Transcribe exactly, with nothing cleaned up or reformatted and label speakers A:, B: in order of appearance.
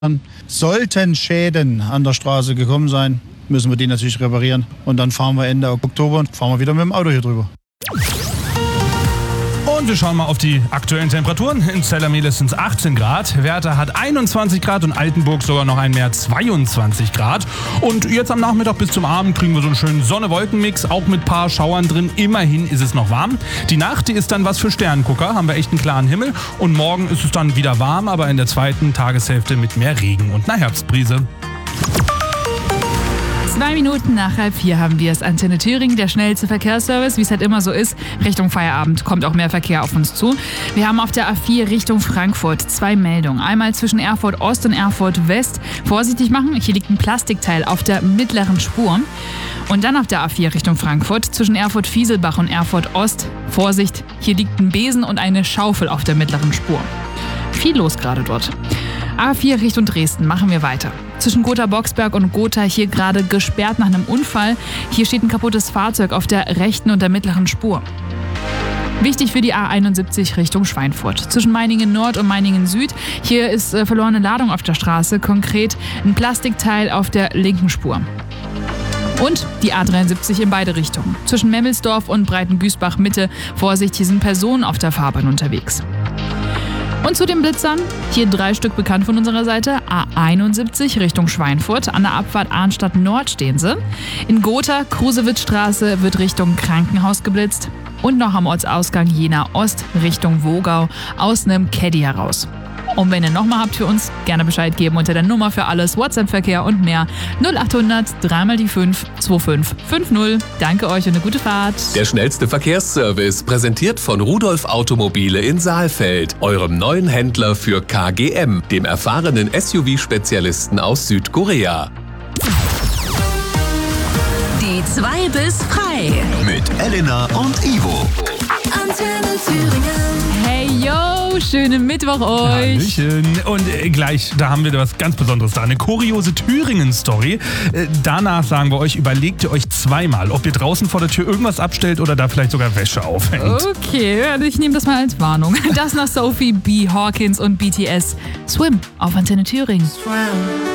A: Sollten Schäden an der Straße gekommen sein, müssen wir die natürlich reparieren. Und dann fahren wir Ende Oktober und fahren wir wieder mit dem Auto hier drüber.
B: Und wir schauen mal auf die aktuellen Temperaturen. In Zellermehle sind es achtzehn Grad, Werther hat einundzwanzig Grad und Altenburg sogar noch ein mehr zweiundzwanzig Grad. Und jetzt am Nachmittag bis zum Abend kriegen wir so einen schönen Sonne-Wolken-Mix, auch mit ein paar Schauern drin. Immerhin ist es noch warm. Die Nacht, die ist dann was für Sternengucker, haben wir echt einen klaren Himmel. Und morgen ist es dann wieder warm, aber in der zweiten Tageshälfte mit mehr Regen und einer Herbstbrise.
C: Zwei Minuten nach halb vier haben wir es. Antenne Thüringen, der schnellste Verkehrsservice, wie es halt immer so ist. Richtung Feierabend kommt auch mehr Verkehr auf uns zu. Wir haben auf der A vier Richtung Frankfurt zwei Meldungen. Einmal zwischen Erfurt Ost und Erfurt West. Vorsichtig machen, hier liegt ein Plastikteil auf der mittleren Spur. Und dann auf der A vier Richtung Frankfurt zwischen Erfurt Fieselbach und Erfurt Ost. Vorsicht, hier liegt ein Besen und eine Schaufel auf der mittleren Spur. Viel los gerade dort. A vier Richtung Dresden, machen wir weiter. Zwischen Gotha-Boxberg und Gotha hier gerade gesperrt nach einem Unfall. Hier steht ein kaputtes Fahrzeug auf der rechten und der mittleren Spur. Wichtig für die A einundsiebzig Richtung Schweinfurt. Zwischen Meiningen Nord und Meiningen Süd. Hier ist äh, verlorene Ladung auf der Straße. Konkret ein Plastikteil auf der linken Spur. Und die A dreiundsiebzig in beide Richtungen. Zwischen Memmelsdorf und Breitengüßbach Mitte. Vorsicht, hier sind Personen auf der Fahrbahn unterwegs. Und zu den Blitzern, hier drei Stück bekannt von unserer Seite. A einundsiebzig Richtung Schweinfurt, an der Abfahrt Arnstadt Nord stehen sie. In Gotha, Krusewitzstraße, wird Richtung Krankenhaus geblitzt. Und noch am Ortsausgang Jena Ost Richtung Wogau aus einem Caddy heraus. Und wenn ihr nochmal habt für uns, gerne Bescheid geben unter der Nummer für alles, WhatsApp-Verkehr und mehr. null achthundert drei mal die fünf zwei fünf fünf null. Danke euch und eine gute Fahrt.
D: Der schnellste Verkehrsservice, präsentiert von Rudolf Automobile in Saalfeld, eurem neuen Händler für K G M, dem erfahrenen S U V-Spezialisten aus Südkorea.
E: Die zwei bis frei.
F: Mit Elena und Ivo.
E: Antenne Thüringen.
C: Hey yo, schönen Mittwoch euch.
B: Hallöchen. Und äh, gleich, da haben wir was ganz Besonderes da. Eine kuriose Thüringen-Story. Äh, danach sagen wir euch, überlegt ihr euch zweimal, ob ihr draußen vor der Tür irgendwas abstellt oder da vielleicht sogar Wäsche aufhängt.
C: Okay, also ich nehme das mal als Warnung. Das nach Sophie B. Hawkins und B T S. Swim auf Antenne Thüringen.